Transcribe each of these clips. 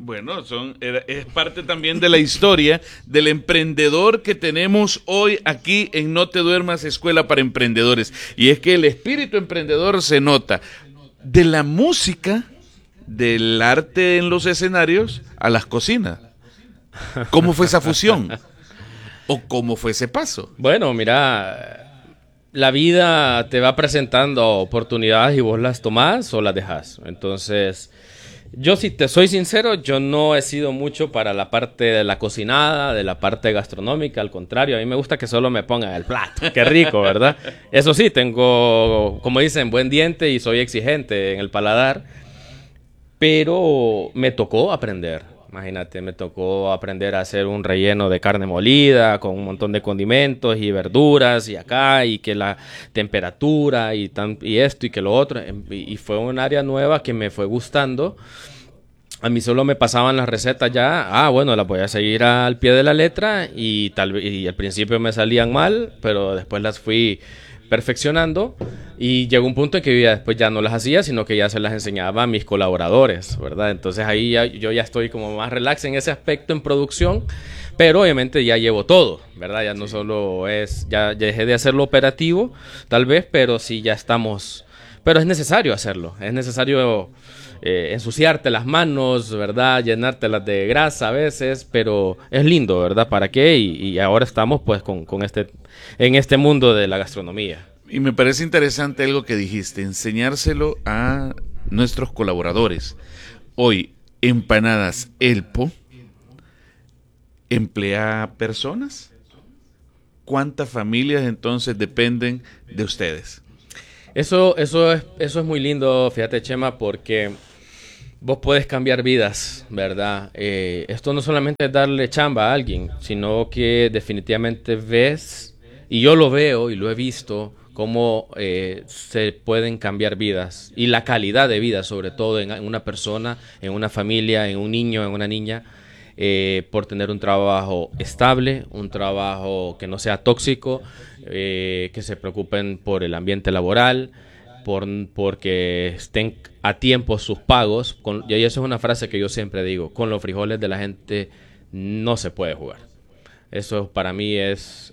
Bueno, es parte también de la historia del emprendedor que tenemos hoy aquí en No Te Duermas, Escuela para Emprendedores. Y es que el espíritu emprendedor se nota de la música, del arte en los escenarios, a las cocinas. ¿Cómo fue esa fusión? ¿O cómo fue ese paso? Bueno, mira, la vida te va presentando oportunidades y vos las tomás o las dejás. Entonces, yo si te soy sincero, yo no he sido mucho para la parte de la cocinada, de la parte gastronómica. Al contrario, a mí me gusta que solo me pongan el plato. Qué rico, ¿verdad? Eso sí, tengo, como dicen, buen diente y soy exigente en el paladar. Pero me tocó aprender. Imagínate, me tocó aprender a hacer un relleno de carne molida con un montón de condimentos y verduras y acá y que la temperatura y esto y que lo otro. Y fue un área nueva que me fue gustando. A mí solo me pasaban las recetas ya. Bueno, las voy a seguir al pie de la letra y al principio me salían mal, pero después las fui perfeccionando y llegó un punto en que después ya no las hacía, sino que ya se las enseñaba a mis colaboradores, ¿verdad? Entonces ahí yo ya estoy como más relax en ese aspecto en producción, pero obviamente ya llevo todo, ¿verdad? Ya no solo ya dejé de hacerlo operativo, tal vez, pero sí ya estamos, pero es necesario hacerlo, es necesario ensuciarte las manos, ¿verdad? Llenártelas de grasa a veces, pero es lindo, ¿verdad? ¿Para qué? Y ahora estamos pues en este mundo de la gastronomía. Y me parece interesante algo que dijiste, enseñárselo a nuestros colaboradores. Hoy, Empanadas Elpo emplea personas. ¿Cuántas familias entonces dependen de ustedes? Eso es muy lindo, fíjate, Chema, porque vos puedes cambiar vidas, ¿verdad? Esto no solamente es darle chamba a alguien, sino que definitivamente ves, y yo lo veo y lo he visto, cómo se pueden cambiar vidas y la calidad de vida, sobre todo en una persona, en una familia, en un niño, en una niña, por tener un trabajo estable, un trabajo que no sea tóxico, que se preocupen por el ambiente laboral, porque estén a tiempo sus pagos. Y eso es una frase que yo siempre digo: con los frijoles de la gente no se puede jugar. Eso para mí eso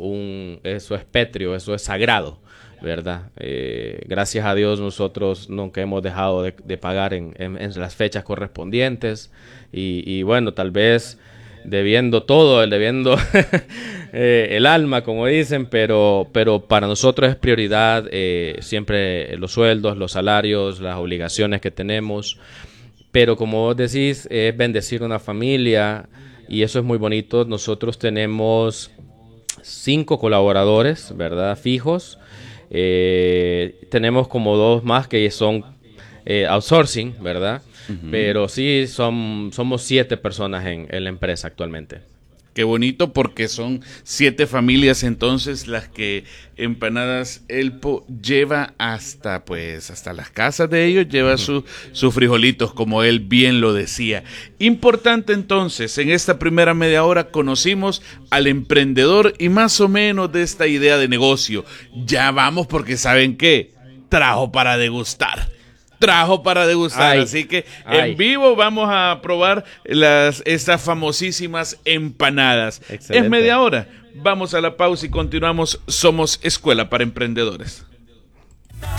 es pétreo, eso es sagrado, ¿verdad? Gracias a Dios nosotros nunca hemos dejado de pagar en las fechas correspondientes y bueno, tal vez debiendo todo, debiendo el alma, como dicen, pero para nosotros es prioridad siempre los sueldos, los salarios, las obligaciones que tenemos. Pero como vos decís, es bendecir una familia y eso es muy bonito. Nosotros tenemos 5 colaboradores, ¿verdad? Fijos. Tenemos como 2 más que son outsourcing, ¿verdad? Uh-huh. Pero sí, somos 7 personas en la empresa actualmente. Qué bonito, porque son 7 familias entonces las que Empanadas Elpo lleva hasta las casas de ellos, lleva sus frijolitos, como él bien lo decía. Importante entonces, en esta primera media hora conocimos al emprendedor y más o menos de esta idea de negocio. Ya vamos, porque ¿saben qué? Trajo para degustar. Así que en vivo vamos a probar estas famosísimas empanadas. Excelente. Es media hora, vamos a la pausa y continuamos. Somos Escuela para Emprendedores.